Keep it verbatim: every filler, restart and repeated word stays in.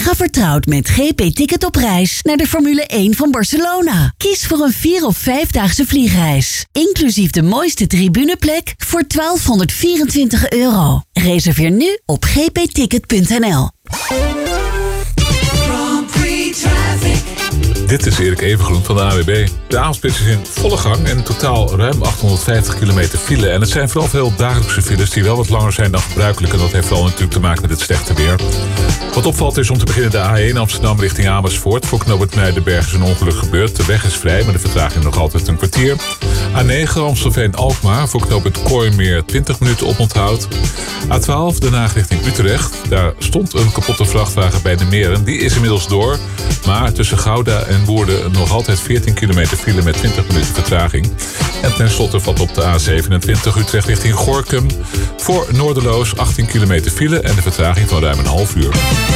Ga vertrouwd met G P Ticket op reis naar de Formule één van Barcelona. Kies voor een vier- of vijfdaagse vliegreis. Inclusief de mooiste tribuneplek voor twaalfhonderdvierentwintig euro. Reserveer nu op g p ticket punt n l. Dit is Erik Evengroen van de A W B. De avondspits is in volle gang en in totaal ruim achthonderdvijftig kilometer file. En het zijn vooral veel dagelijkse files die wel wat langer zijn dan gebruikelijk. En dat heeft vooral natuurlijk te maken met het slechte weer. Wat opvalt is om te beginnen de A één Amsterdam richting Amersfoort. Voor knooppunt Muidenberg is een ongeluk gebeurd. De weg is vrij, maar de vertraging nog altijd een kwartier. A negen Amstelveen-Alkmaar. Voor knooppunt Kooimeer twintig minuten oponthoud. A twaalf Den Haag richting Utrecht. Daar stond een kapotte vrachtwagen bij de Meren. Die is inmiddels door. Maar tussen Gouda en Woerden nog altijd veertien kilometer file met twintig minuten vertraging. En tenslotte valt op de A zevenentwintig Utrecht richting Gorinchem. Voor Noorderloos achttien kilometer file en de vertraging van ruim een half uur.